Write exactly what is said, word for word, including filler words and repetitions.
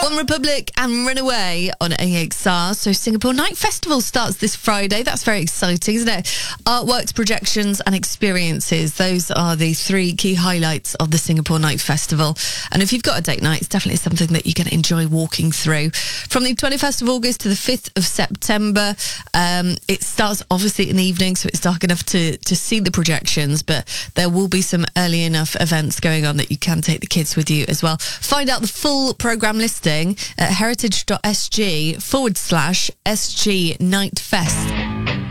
One Republic and Runaway on A X R. So Singapore Night Festival starts this Friday. That's very exciting, isn't it? Artworks, projections and experiences. Those are the three key highlights of the Singapore Night Festival. And if you've got a date night, it's definitely something that you can enjoy walking through. From the twenty-first of August to the fifth of September, um, it starts obviously in the evening, so it's dark enough to, to see the projections, but there will be some early enough events going on that you can take the kids with you as well. Find out the full programme listing at heritage.sg forward slash SG Night Fest.